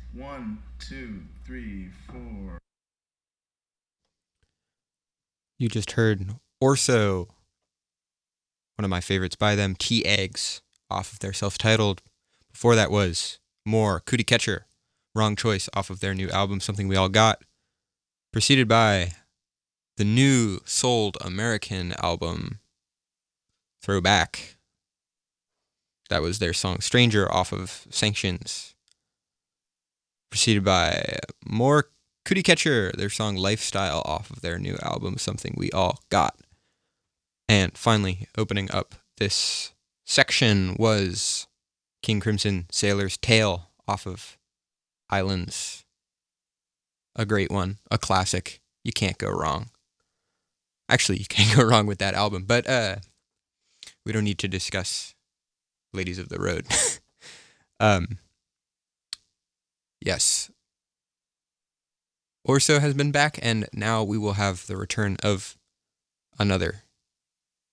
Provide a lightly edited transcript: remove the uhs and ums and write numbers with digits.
One, two, three, four. You just heard Orso, one of my favorites by them, Tea Eggs, off of their self-titled. Before that was more Cootie Catcher, Wrong Choice, off of their new album, Something We All Got. Preceded by the new Souled American album, Throwback. That was their song Stranger off of Sanctions. Preceded by more Cootie Catcher, their song Lifestyle off of their new album, Something We All Got. And finally, opening up this section was King Crimson Sailor's Tale off of Islands. A great one, a classic. You can't go wrong. Actually, you can't go wrong with that album, but we don't need to discuss Ladies of the Road. Yes. Orso has been back, and now we will have the return of another